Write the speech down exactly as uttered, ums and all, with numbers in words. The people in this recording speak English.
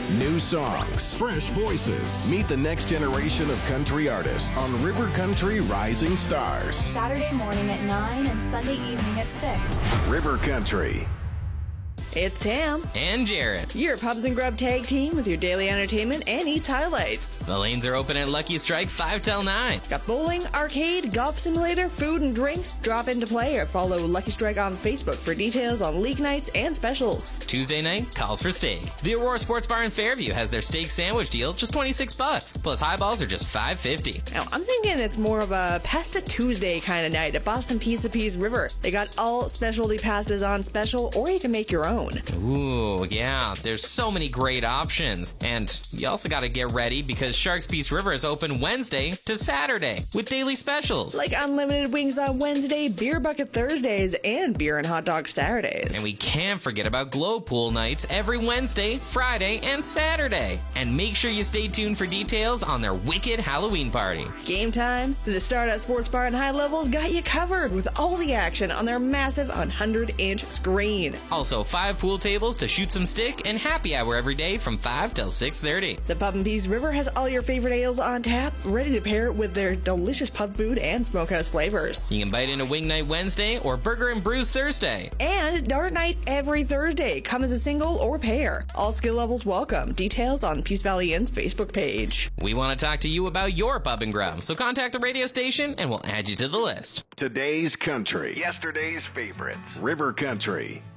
New songs, fresh voices. Meet the next generation of country artists on River Country Rising Stars. Saturday morning at nine and Sunday evening at six. River Country. It's Tam. And Jared. Your Pubs and Grub tag team with your daily entertainment and eats highlights. The lanes are open at Lucky Strike five till nine. Got bowling, arcade, golf simulator, food and drinks. Drop into play or follow Lucky Strike on Facebook for details on league nights and specials. Tuesday night calls for steak. The Aurora Sports Bar in Fairview has their steak sandwich deal, just twenty-six bucks. Plus highballs are just five fifty. Now, I'm thinking it's more of a Pasta Tuesday kind of night at Boston Pizza Peas River. They got all specialty pastas on special, or you can make your own. Ooh, yeah, there's so many great options. And you also got to get ready because Shark's Peace River is open Wednesday to Saturday with daily specials. Like unlimited wings on Wednesday, beer bucket Thursdays, and beer and hot dog Saturdays. And we can't forget about Glow Pool nights every Wednesday, Friday, and Saturday. And make sure you stay tuned for details on their wicked Halloween party. Game time? The Stardust Sports Bar and High Levels got you covered with all the action on their massive one hundred inch screen. Also, five pool tables to shoot some stick and happy hour every day from five till six thirty. The Pub and Peas River has all your favorite ales on tap, ready to pair with their delicious pub food and smokehouse flavors. You can bite into Wing Night Wednesday or Burger and Brews Thursday. And Dart Night every Thursday. Come as a single or pair. All skill levels welcome. Details on Peace Valley Inn's Facebook page. We want to talk to you about your pub and grub, so contact the radio station and we'll add you to the list. Today's country. Yesterday's favorites. River Country.